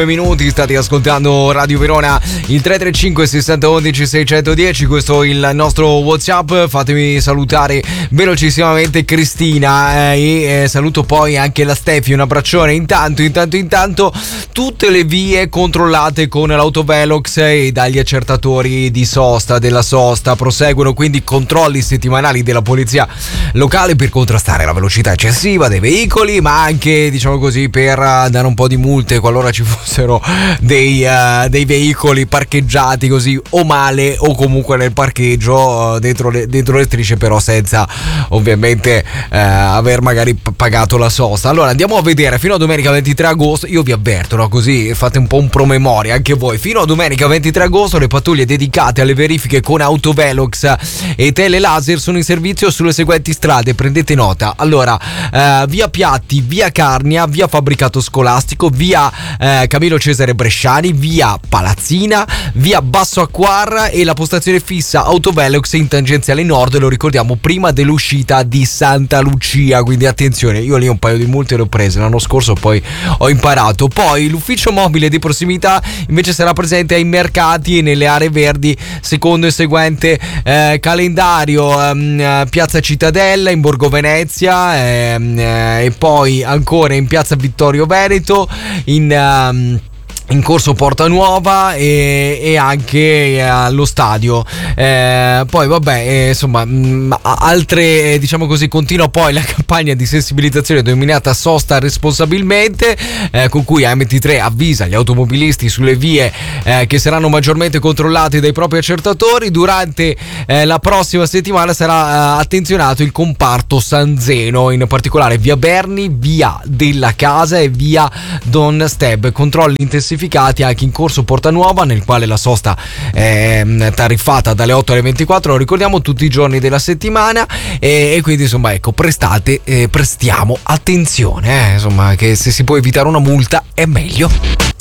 Minuti, state ascoltando Radio Verona, il 335 60 11 610, questo è il nostro WhatsApp. Fatemi salutare velocissimamente Cristina e saluto poi anche la Stefi, un abbraccione. Intanto tutte le vie controllate con l'autovelox e dagli accertatori di sosta, della sosta, proseguono quindi controlli settimanali della polizia locale per contrastare la velocità eccessiva dei veicoli, ma anche, diciamo così, per dare un po' di multe qualora ci fossero dei veicoli parcheggiati così o male o comunque nel parcheggio dentro le strisce, però senza ovviamente aver magari pagato la sosta. Allora andiamo a vedere, fino a domenica 23 agosto, io vi avverto, no, così fate un po' un promemoria anche voi, fino a domenica 23 agosto le pattuglie dedicate alle verifiche con autovelox e telelaser sono in servizio sulle seguenti strade, prendete nota. Allora via Piatti, via Carnia, via Fabbricato Scolastico, via Camillo Cesare Bresciani, via Palazzina, via Basso Acquarra e la postazione fissa autovelox in tangenziale nord, lo ricordiamo, prima dell'uscita di Santa Lucia, quindi attenzione, io lì un paio di multe le ho prese l'anno scorso, poi ho imparato. Poi l'ufficio mobile di prossimità invece sarà presente ai mercati e nelle aree verdi secondo il seguente calendario: Piazza Cittadella, in Borgo Venezia, e poi ancora in Piazza Vittorio Veneto, in Corso Porta Nuova e anche allo stadio. Poi vabbè, insomma, altre, diciamo così, continua poi la campagna di sensibilizzazione denominata Sosta responsabilmente, con cui AM3 avvisa gli automobilisti sulle vie che saranno maggiormente controllate dai propri accertatori. Durante la prossima settimana sarà attenzionato il comparto San Zeno, in particolare via Berni, via della Casa e via Don Steb. Controlli intensificati anche in Corso Porta Nuova, nel quale la sosta è tariffata dalle 8 alle 24, lo ricordiamo, tutti i giorni della settimana, e quindi insomma, ecco, prestiamo attenzione, insomma, che se si può evitare una multa è meglio.